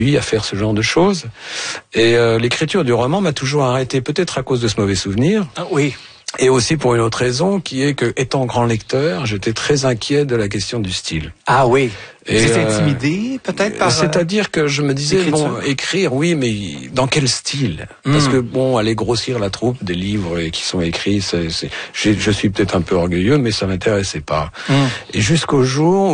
lui à faire ce genre de choses. Et l'écriture du roman m'a toujours arrêté, peut-être à cause de ce mauvais souvenir. Ah, oui. Et aussi pour une autre raison, qui est que, étant grand lecteur, j'étais très inquiet de la question du style. Ah oui. Et vous êtes intimidé peut-être par... C'est-à-dire que je me disais, bon, écrire, oui, mais dans quel style? Parce que bon, aller grossir la troupe des livres qui sont écrits, je suis peut-être un peu orgueilleux, mais ça m'intéressait pas. Et jusqu'au jour où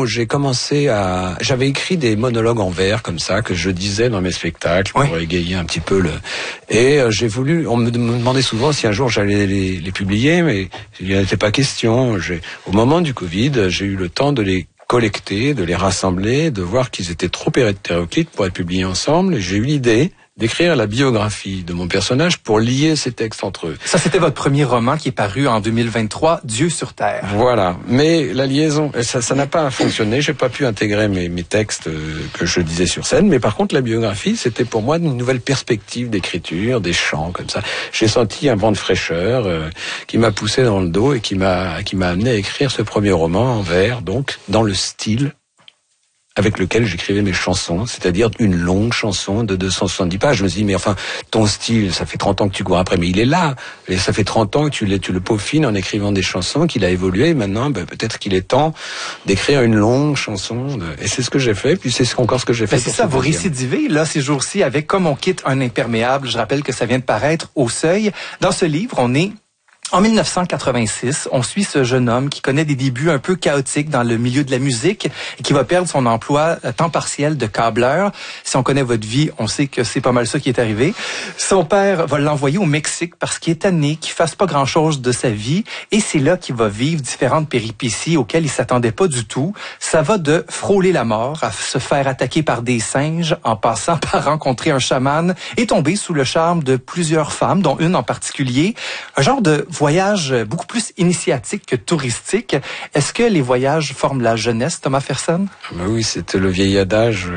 j'avais écrit des monologues en vers comme ça que je disais dans mes spectacles pour égayer un petit peu et j'ai voulu. On me demandait souvent si un jour j'allais les publier, mais il n'y en était pas question. Au moment du Covid, j'ai eu le temps de les collecter, de les rassembler, de voir qu'ils étaient trop hétéroclites pour être publiés ensemble. Et j'ai eu l'idée d'écrire la biographie de mon personnage pour lier ces textes entre eux. Ça, c'était votre premier roman qui est paru en 2023, Dieu sur Terre. Voilà. Mais la liaison, ça n'a pas fonctionné. J'ai pas pu intégrer mes textes que je disais sur scène. Mais par contre, la biographie, c'était pour moi une nouvelle perspective d'écriture, des chants comme ça. J'ai senti un vent de fraîcheur qui m'a poussé dans le dos et qui m'a amené à écrire ce premier roman en vers, donc dans le style avec lequel j'écrivais mes chansons, c'est-à-dire une longue chanson de 270 pages. Je me suis dit, mais enfin, ton style, ça fait 30 ans que tu cours après, mais il est là. Et ça fait 30 ans que tu le peaufines en écrivant des chansons, qu'il a évolué. Et maintenant, peut-être qu'il est temps d'écrire une longue chanson. Et c'est ce que j'ai fait, puis c'est encore ce que j'ai fait. C'est ça, vous récidivez, là, ces jours-ci, avec Comme on quitte un imperméable. Je rappelle que ça vient de paraître au Seuil. Dans ce livre, on est en 1986, on suit ce jeune homme qui connaît des débuts un peu chaotiques dans le milieu de la musique et qui va perdre son emploi à temps partiel de câbleur. Si on connaît votre vie, on sait que c'est pas mal ça qui est arrivé. Son père va l'envoyer au Mexique parce qu'il est tanné, qu'il fasse pas grand-chose de sa vie et c'est là qu'il va vivre différentes péripéties auxquelles il s'attendait pas du tout. Ça va de frôler la mort à se faire attaquer par des singes en passant par rencontrer un chaman et tomber sous le charme de plusieurs femmes, dont une en particulier. Un genre de voyage beaucoup plus initiatique que touristique. Est-ce que les voyages forment la jeunesse, Thomas Fersen? Oui, c'était le vieil adage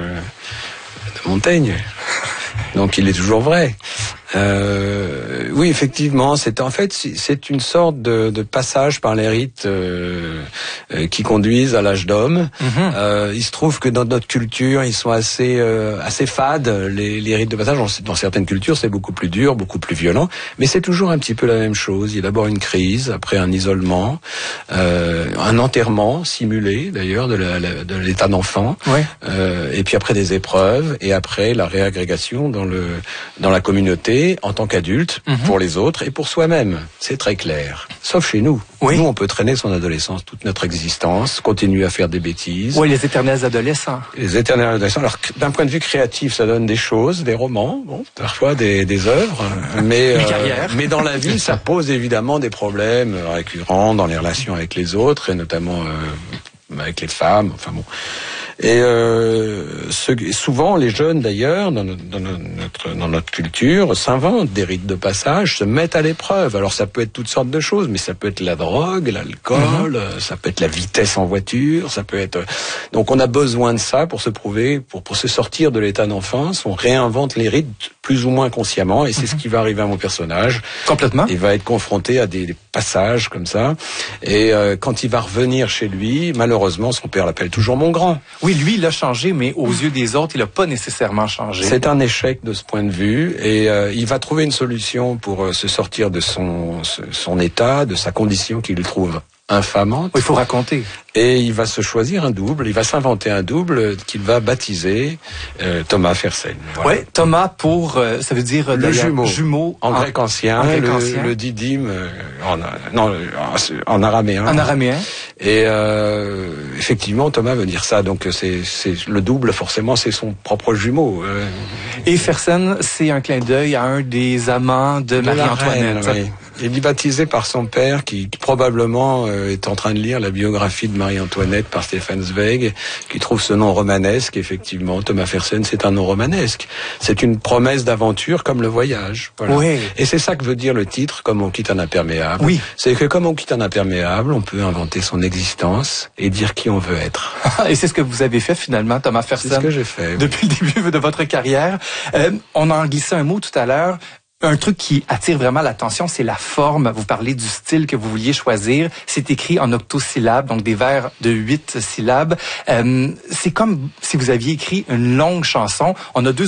de Montaigne. Donc il est toujours vrai. Oui, effectivement, c'est une sorte de passage par les rites qui conduisent à l'âge d'homme. Il se trouve que dans notre culture, ils sont assez fades, les rites de passage. Dans certaines cultures, c'est beaucoup plus dur, beaucoup plus violent, mais c'est toujours un petit peu la même chose. Il y a d'abord une crise, après un isolement, un enterrement simulé d'ailleurs de l'état d'enfant, et puis après des épreuves, et après la réagrégation dans la communauté en tant qu'adulte, pour les autres et pour soi-même. C'est très clair. Sauf chez nous. Oui. Nous, on peut traîner son adolescence, toute notre existence, continuer à faire des bêtises. Oui, les éternels adolescents. Les éternels adolescents. Alors, d'un point de vue créatif, ça donne des choses, des romans, bon, parfois des œuvres, mais mais dans la vie, ça pose évidemment des problèmes récurrents dans les relations avec les autres et notamment avec les femmes. Enfin bon. Et souvent, les jeunes, d'ailleurs, dans notre culture, s'inventent des rites de passage, se mettent à l'épreuve. Alors, ça peut être toutes sortes de choses, mais ça peut être la drogue, l'alcool, ça peut être la vitesse en voiture, ça peut être... Donc, on a besoin de ça pour se prouver, pour se sortir de l'état d'enfance. On réinvente les rites plus ou moins consciemment, et c'est ce qui va arriver à mon personnage. Complètement. Il va être confronté à des passages comme ça, et quand il va revenir chez lui, malheureusement, son père l'appelle toujours mon grand. Oui, lui, il a changé, mais aux yeux des autres, il n'a pas nécessairement changé. C'est un échec de ce point de vue, et il va trouver une solution pour se sortir de son état, de sa condition qu'il trouve infamante. Il faut raconter. Et il va se choisir un double, il va s'inventer un double qu'il va baptiser Thomas Fersen. Voilà. Oui, Thomas pour, ça veut dire le jumeau en grec ancien, le didyme en araméen. En araméen. Et effectivement, Thomas veut dire ça, donc c'est le double, forcément, c'est son propre jumeau. Et Fersen, c'est un clin d'œil à un des amants de Marie-Antoinette. Oui. Il est baptisé par son père qui probablement est en train de lire la biographie de Marie-Antoinette par Stefan Zweig, qui trouve ce nom romanesque. Effectivement, Thomas Fersen, c'est un nom romanesque. C'est une promesse d'aventure comme le voyage. Voilà. Oui. Et c'est ça que veut dire le titre, Comme on quitte un imperméable. Oui. C'est que comme on quitte un imperméable, on peut inventer son existence et dire qui on veut être. Et c'est ce que vous avez fait finalement, Thomas Fersen. C'est ce que j'ai fait. Depuis le début de votre carrière. On en glissait un mot tout à l'heure. Un truc qui attire vraiment l'attention, c'est la forme. Vous parlez du style que vous vouliez choisir. C'est écrit en octosyllabes, donc des vers de 8 syllabes. C'est comme si vous aviez écrit une longue chanson. On a deux